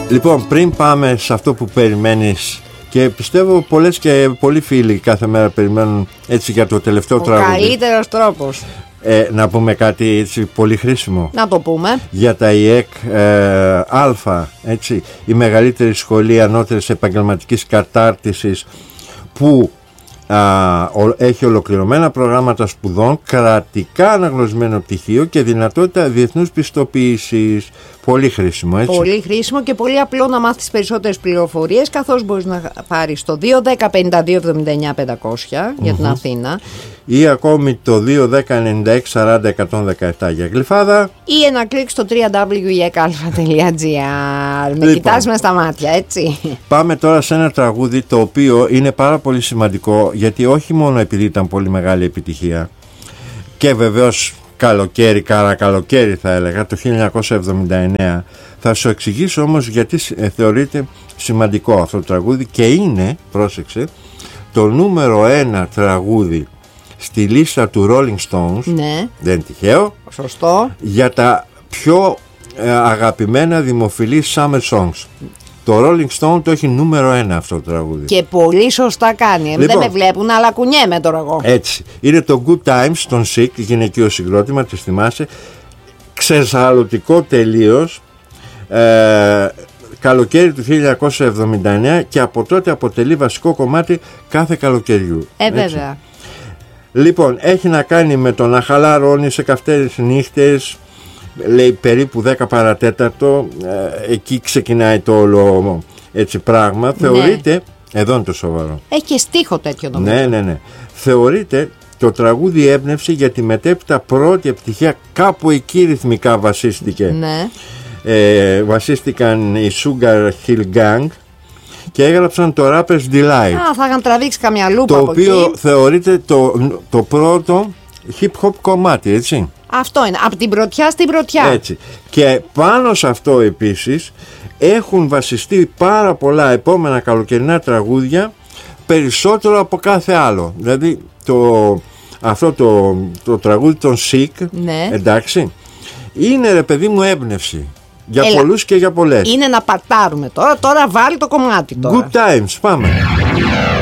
Λοιπόν, πριν πάμε σε αυτό που περιμένεις, και πιστεύω πολλές και πολλοί φίλοι κάθε μέρα περιμένουν έτσι για το τελευταίο τραγούδι. Ο καλύτερος τρόπος. Να πούμε κάτι έτσι πολύ χρήσιμο. Να το πούμε. Για τα ΙΕΚ Α, έτσι, η μεγαλύτερη σχολή ανώτερης επαγγελματικής κατάρτισης, που έχει ολοκληρωμένα προγράμματα σπουδών, κρατικά αναγνωρισμένο πτυχίο και δυνατότητα διεθνούς πιστοποίησης. Πολύ χρήσιμο, έτσι. Πολύ χρήσιμο και πολύ απλό να μάθεις περισσότερες πληροφορίες, καθώς μπορείς να πάρεις το 210-52-79-500 για την Αθήνα, ή ακόμη το 210-96-40-117 για Γλυφάδα, ή ένα κλικ στο www.ekalfa.gr. Με κοιτάς μες στα μάτια, έτσι. Πάμε τώρα σε ένα τραγούδι το οποίο είναι πάρα πολύ σημαντικό, γιατί όχι μόνο επειδή ήταν πολύ μεγάλη επιτυχία και βεβαίως καλοκαίρι, καλοκαίρι θα έλεγα, το 1979. Θα σου εξηγήσω όμως γιατί θεωρείται σημαντικό αυτό το τραγούδι, και είναι, πρόσεξε, το νούμερο 1 τραγούδι στη λίστα του Rolling Stones. Ναι. Δεν είναι τυχαίο. Σωστό. Για τα πιο αγαπημένα δημοφιλή Summer Songs. Το Rolling Stone το έχει νούμερο 1 αυτό το τραγούδι. Και πολύ σωστά κάνει. Λοιπόν, δεν με βλέπουν, αλλά κουνιέμαι τώρα εγώ. Έτσι. Είναι το Good Times των Sick, γυναικείο συγκρότημα, τη θυμάσαι. Ξεσαλωτικό τελείως. Καλοκαίρι του 1979, και από τότε αποτελεί βασικό κομμάτι κάθε καλοκαιριού. Βέβαια. Λοιπόν, έχει να κάνει με το να χαλαρώνει σε καυτές νύχτες. Λέει περίπου 10 παρατέταρτο, εκεί ξεκινάει το όλο έτσι πράγμα. Ναι. Θεωρείται, εδώ είναι το σοβαρό. Έχει και στίχο τέτοιο νομίζω. Ναι. Θεωρείται το τραγούδι έμπνευση για τη μετέπειτα πρώτη επιτυχία, κάπου εκεί ρυθμικά βασίστηκε. Ναι. Βασίστηκαν οι Sugar Hill Gang και έγραψαν το Rapper's Delight. Θα είχαν τραβήξει καμιά λούπα το από οποίο εκεί. θεωρείται το πρώτο hip hop κομμάτι, έτσι. Αυτό είναι, από την πρωτιά στην πρωτιά. Έτσι. Και πάνω σε αυτό επίσης έχουν βασιστεί πάρα πολλά επόμενα καλοκαιρινά τραγούδια, περισσότερο από κάθε άλλο. Δηλαδή αυτό το τραγούδι των Sick, ναι. Εντάξει, είναι, ρε παιδί μου, έμπνευση για πολλούς και για πολλές. Είναι να πατάρουμε τώρα βάλει το κομμάτι τώρα. Good Times, πάμε.